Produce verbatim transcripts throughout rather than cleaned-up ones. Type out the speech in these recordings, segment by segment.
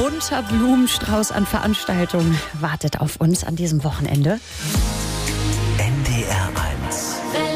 bunter Blumenstrauß an Veranstaltungen wartet auf uns an diesem Wochenende. N D R eins.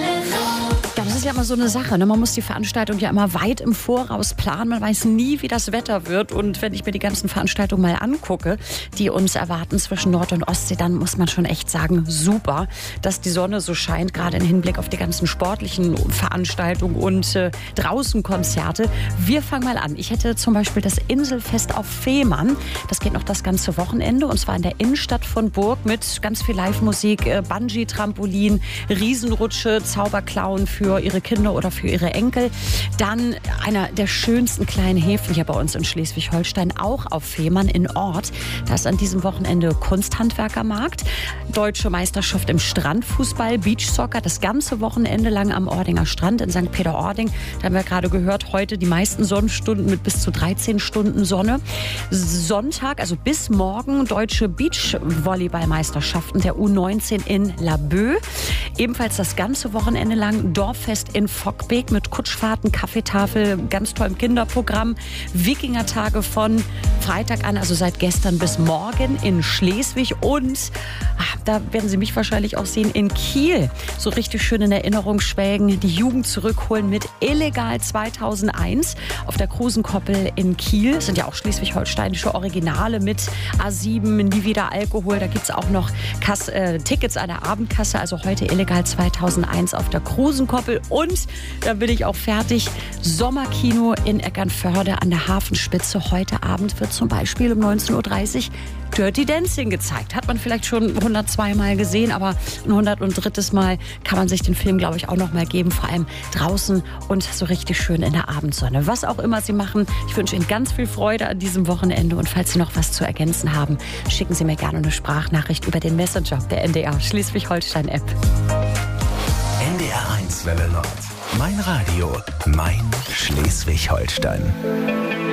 Ja, das ist ja immer so eine Sache, ne? Man muss die Veranstaltung ja immer weit im Voraus planen. Man weiß nie, wie das Wetter wird. Und wenn ich mir die ganzen Veranstaltungen mal angucke, die uns erwarten zwischen Nord- und Ostsee, dann muss man schon echt sagen, super, dass die Sonne so scheint, gerade im Hinblick auf die ganzen sportlichen Veranstaltungen und äh, draußen Konzerte. Wir fangen mal an. Ich hätte zum Beispiel das Inselfest auf Fehmarn. Das geht noch das ganze Wochenende und zwar in der Innenstadt von Burg mit ganz viel Live-Musik, äh, Bungee-Trampolin, Riesenrutsche, Zauberclown für ihre Kinder oder für ihre Enkel. Dann einer der schönsten kleinen Häfen hier bei uns in Schleswig-Holstein, auch auf Fehmarn in Ort. Da ist an diesem Wochenende Kunsthandwerkermarkt, Deutsche Meisterschaft im Strandfußball, Beachsoccer, das ganze Wochenende lang am Ordinger Strand in Sankt Peter-Ording. Da haben wir gerade gehört, heute die meisten Sonnenstunden mit bis zu dreizehn Stunden Sonne. Sonntag, also bis morgen, deutsche Beachvolleyballmeisterschaften der U neunzehn in Laboe. Ebenfalls das ganze Wochenende lang Dorffest in Fockbeek mit Kutschfahrten, Kaffeetafel, ganz tollem Kinderprogramm. Wikingertage von Freitag an, also seit gestern bis morgen in Schleswig. Und ach, da werden Sie mich wahrscheinlich auch sehen in Kiel. So richtig schön in Erinnerung schwelgen, die Jugend zurückholen mit Illegal zweitausendeins auf der Krusenkoppel in Kiel. Das sind ja auch schleswig-holsteinische Originale mit A sieben, nie wieder Alkohol. Da gibt es auch noch Kass, äh, Tickets an der Abendkasse. Also heute Illegal zweitausendeins auf der Krusenkoppel. Und da bin ich auch fertig. Sommerkino in Eckernförde an der Hafenspitze. Heute Abend wird zum Beispiel um neunzehn Uhr dreißig Dirty Dancing gezeigt. Hat man vielleicht schon hundertzwei Mal gesehen, aber ein hundertdrittes Mal kann man sich den Film, glaube ich, auch noch mal geben. Vor allem draußen und so richtig schön in der Abendsonne. Was auch immer Sie machen, ich wünsche Ihnen ganz viel Freude an diesem Wochenende. Und falls Sie noch was zu ergänzen haben, schicken Sie mir gerne eine Sprachnachricht über den Messenger der N D R Schleswig-Holstein-App. N D R eins Welle Nord. Mein Radio, mein Schleswig-Holstein.